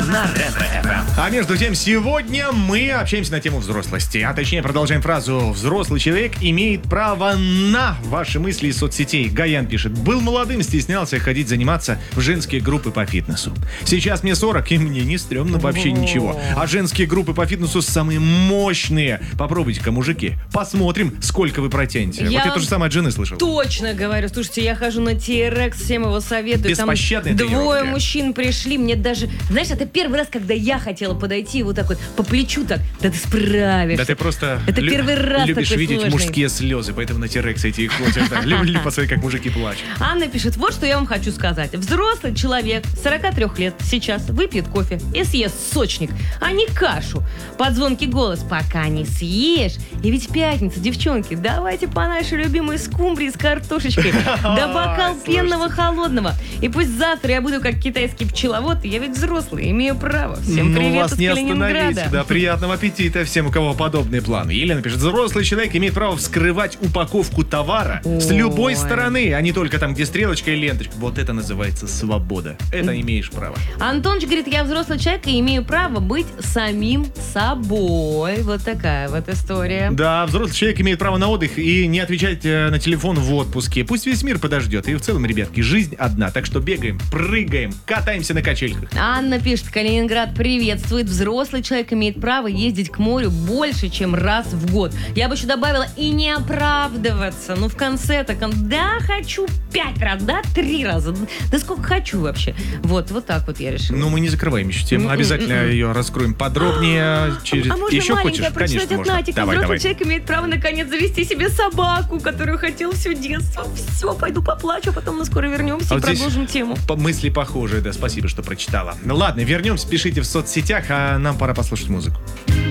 на Ретро-ФМ. А между тем, сегодня мы общаемся на тему взрослости. А точнее, продолжаем фразу «Взрослый человек имеет право на ваши мысли из соцсетей». Гаян пишет: «Был молодым, стеснялся ходить заниматься в женские группы по фитнесу. Сейчас мне 40, и мне не стрёмно вообще ничего. А женские группы по фитнесу самые мощные. Попробуйте-ка, мужики. Посмотрим, сколько вы протянете». Вот я то же самое от жены слышал. Точно говорю. Слушайте, я хожу на TRX, всем его советую. Беспощадные Там двое тренировки. мужчин пришли, мне даже... Знаешь, это первый раз, когда я хотела подойти вот так вот по плечу так. Да ты справишься. Да ты просто Это первый раз любишь такой видеть сложный. мужские слезы, поэтому на T-Rex эти и ходят. Да. Люблю посмотреть, как мужики плачут. Анна пишет: вот что я вам хочу сказать. Взрослый человек 43 лет сейчас выпьет кофе и съест сочник, а не кашу. Под звонкий голос: пока не съешь. И ведь пятница, девчонки, давайте по нашей любимой скумбрии с картошечкой. Да бокал пенного холодного. И пусть завтра я буду как китайский пчеловод, я ведь взрослый, имею право. Всем Ну, привет вас из не остановить. Калининграда. Да, приятного аппетита всем, у кого подобные планы. Елена пишет: взрослый человек имеет право вскрывать упаковку товара с любой Ой. стороны, а не только там, где стрелочка и ленточка. Вот это называется свобода. Это имеешь право. Антоныч говорит: я взрослый человек и имею право быть самим собой. Вот такая вот история. Да, взрослый человек имеет право на отдых и не отвечать на телефон в отпуске. Пусть весь мир подождет. И в целом, ребятки, жизнь одна. Так что бегаем, прыгаем, катаемся на качельках. Анна пишет: Калининград приветствует. Взрослый человек имеет право ездить к морю больше, чем раз в год. Я бы еще добавила: и не оправдываться. Ну, в конце так, да, хочу 5 раз, да, 3 раза. Да сколько хочу вообще. Вот так вот я решила. Ну, мы не закрываем еще тему. Обязательно ее раскроем подробнее. Через... А можно Еще маленькое хочешь? прочитать Конечно, от можно. Натика? Давай, Взрослый давай. человек имеет право наконец завести себе собаку, которую хотел все детство. Все, пойду поплачу, а потом мы скоро вернемся А и вот здесь продолжим тему. мысли похожие, да, спасибо, что прочитала. Ну ладно, вернемся, пишите в соцсетях, а нам пора послушать музыку.